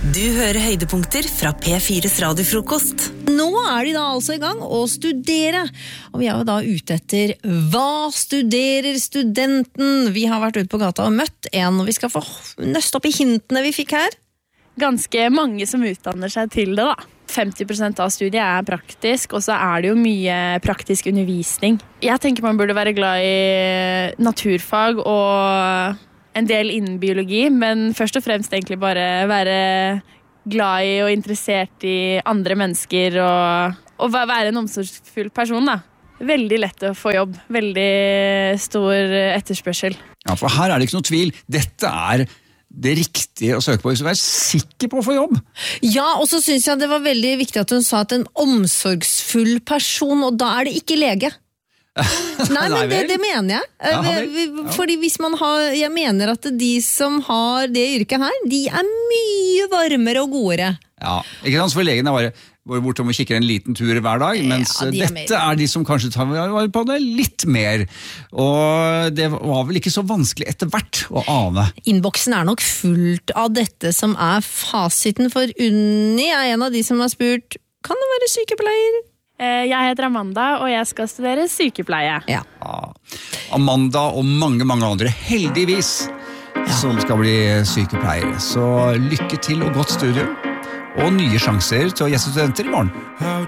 Du hører høydepunkter fra P4's radiofrokost. Nå de da altså i gang å studere, og vi jo da ute etter hva studerer studenten? Vi har vært ute på gata og møtt en, og vi skal få nøste opp i hintene vi fikk her. Ganske mange som utdanner seg til det da. 50% av studiet praktisk, og så det jo mye praktisk undervisning. Jeg tenker man burde være glad i naturfag og en del innen biologi, men først og fremst egentlig bare være glad i og interessert i andre mennesker og være en omsorgsfull person da. Veldig lett å få jobb, veldig stor etterspørsel. Ja, for her det ikke noe tvil. Dette det riktige å søke på hvis du sikker på å få jobb. Ja, og så synes jeg det var veldig viktig at hun sa at en omsorgsfull person, og da det ikke lege. Nei, men det mener jeg. Fordi hvis man jeg mener at de som har det yrket her, de mye varmere og godere. Ja, ikke sant? For legene går bort og kikker en liten tur hver dag, mens dette de som kanskje tar på det litt mer. Og det var vel ikke så vanskelig etter hvert å ane. Innboksen nok fullt av dette som fasiten, for Unni en av de som har spurt, kan det være sykepleier? Jeg heter Amanda, og jeg skal studere sykepleie. Ja. Amanda og mange andre, heldigvis, som skal bli sykepleiere. Så lykke til og godt studium, og nye sjanser til å gjeste studenter i morgen.